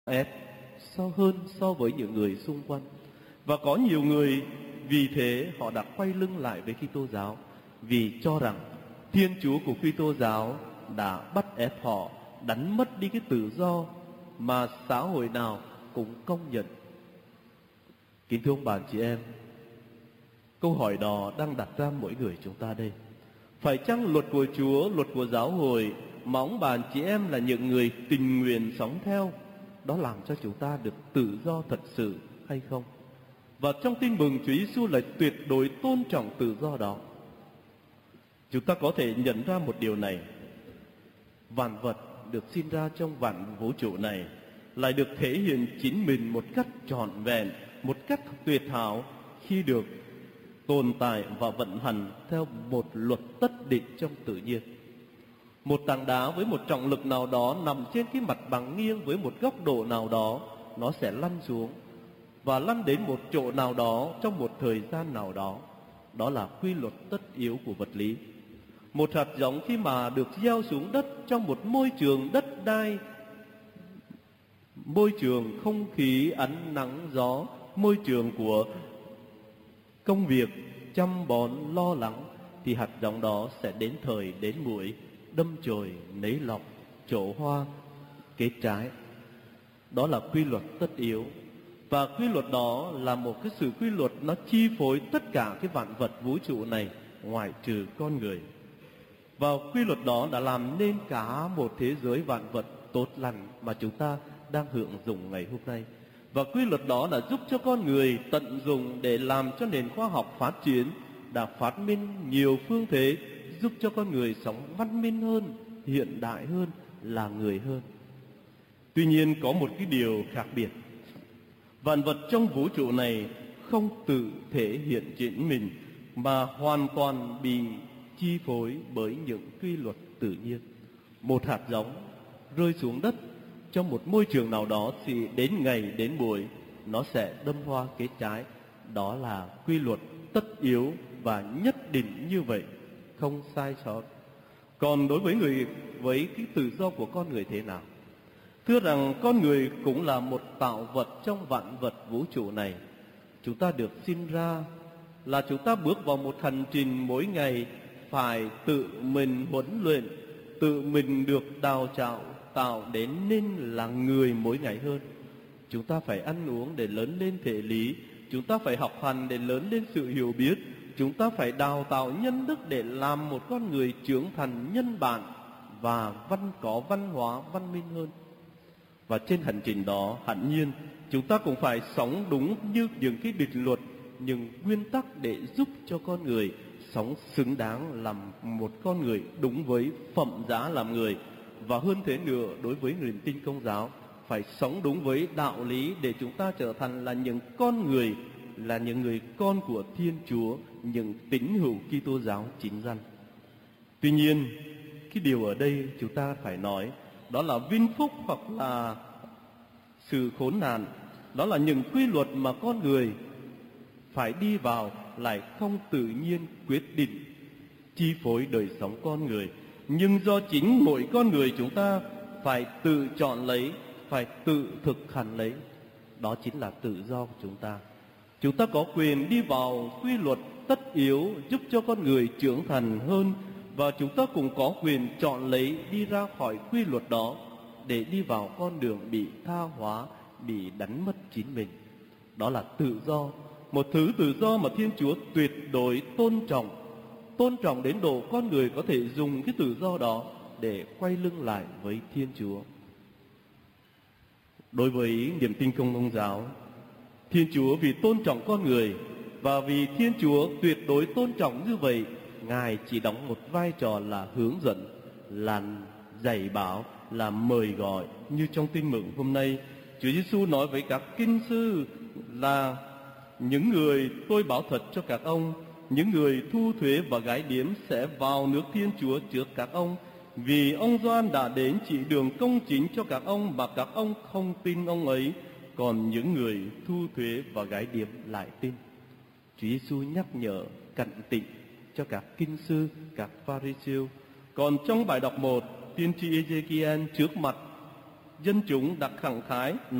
ép hơn so với những người xung quanh. Và có nhiều người vì thế họ đã quay lưng lại với Kitô giáo, vì cho rằng Thiên Chúa của Kitô giáo đã bắt ép họ đánh mất đi cái tự do mà xã hội nào cũng công nhận. Kính thưa ông bà chị em, câu hỏi đó đang đặt ra mỗi người chúng ta đây. Phải chăng luật của Chúa, luật của giáo hội mà ông bà chị em là những người tình nguyện sống theo, đó làm cho chúng ta được tự do thật sự hay không? Và trong tin mừng, Chúa Giêsu lại tuyệt đối tôn trọng tự do đó. Chúng ta có thể nhận ra một điều này: vạn vật được sinh ra trong vạn vũ trụ này lại được thể hiện chính mình một cách trọn vẹn, một cách tuyệt hảo khi được tồn tại và vận hành theo một luật tất định trong tự nhiên. Một tảng đá với một trọng lực nào đó nằm trên cái mặt bằng nghiêng với một góc độ nào đó, nó sẽ lăn xuống và lăn đến một chỗ nào đó trong một thời gian nào đó. Đó là quy luật tất yếu của vật lý. Một hạt giống khi mà được gieo xuống đất trong một môi trường đất đai, môi trường không khí, ánh nắng gió, môi trường của công việc chăm bón lo lắng, thì hạt giống đó sẽ đến thời đến muội đâm chồi nảy lọc, trổ hoa, kết trái. Đó là quy luật tất yếu. Và quy luật đó là một cái sự quy luật nó chi phối tất cả cái vạn vật vũ trụ này ngoại trừ con người. Và quy luật đó đã làm nên cả một thế giới vạn vật tốt lành mà chúng ta đang hưởng dụng ngày hôm nay. Và quy luật đó đã giúp cho con người tận dụng để làm cho nền khoa học phát triển, đã phát minh nhiều phương thế giúp cho con người sống văn minh hơn, hiện đại hơn, là người hơn. Tuy nhiên có một cái điều khác biệt: vạn vật trong vũ trụ này không tự thể hiện chính mình mà hoàn toàn bị chi phối bởi những quy luật tự nhiên. Một hạt giống rơi xuống đất trong một môi trường nào đó thì đến ngày đến buổi nó sẽ đâm hoa kết trái. Đó là quy luật tất yếu và nhất định như vậy, không sai sót. Còn đối với cái tự do của con người thế nào? Thưa rằng con người cũng là một tạo vật trong vạn vật vũ trụ này. Chúng ta được sinh ra là chúng ta bước vào một hành trình mỗi ngày phải tự mình huấn luyện, tự mình được đào tạo đến nên là người mỗi ngày hơn. Chúng ta phải ăn uống để lớn lên thể lý, chúng ta phải học hành để lớn lên sự hiểu biết, chúng ta phải đào tạo nhân đức để làm một con người trưởng thành nhân bản và có văn hóa văn minh hơn. Và trên hành trình đó, hẳn nhiên chúng ta cũng phải sống đúng như những cái định luật, những nguyên tắc để giúp cho con người sống xứng đáng làm một con người đúng với phẩm giá làm người. Và hơn thế nữa, đối với niềm tin Công giáo, phải sống đúng với đạo lý để chúng ta trở thành là những con người, là những người con của Thiên Chúa, những tín hữu Kitô giáo chính danh. Tuy nhiên, cái điều ở đây chúng ta phải nói đó là vinh phúc hoặc là sự khốn nạn. Đó là những quy luật mà con người phải đi vào lại không tự nhiên quyết định chi phối đời sống con người, nhưng do chính mỗi con người chúng ta phải tự chọn lấy, phải tự thực hành lấy. Đó chính là tự do của chúng ta. Chúng ta có quyền đi vào quy luật tất yếu giúp cho con người trưởng thành hơn, và chúng ta cũng có quyền chọn lấy đi ra khỏi quy luật đó để đi vào con đường bị tha hóa, bị đánh mất chính mình. Đó là tự do, một thứ tự do mà Thiên Chúa tuyệt đối tôn trọng đến độ con người có thể dùng cái tự do đó để quay lưng lại với Thiên Chúa. Đối với niềm tin Công giáo, Thiên Chúa vì tôn trọng con người và vì Thiên Chúa tuyệt đối tôn trọng như vậy, Ngài chỉ đóng một vai trò là hướng dẫn, là dạy bảo, là mời gọi. Như trong tin mừng hôm nay, Chúa Giêsu nói với các kinh sư là: những người tôi bảo thật cho các ông, những người thu thuế và gái điếm sẽ vào nước Thiên Chúa trước các ông, vì ông Gioan đã đến chỉ đường công chính cho các ông mà các ông không tin ông ấy, còn những người thu thuế và gái điếm lại tin. Chúa Giêsu nhắc nhở cảnh tỉnh cho các kinh sư, các Pha-ri-siêu. Còn trong bài đọc 1, tiên tri Ê-giê-ki-el trước mặt dân chúng đã khẳng khái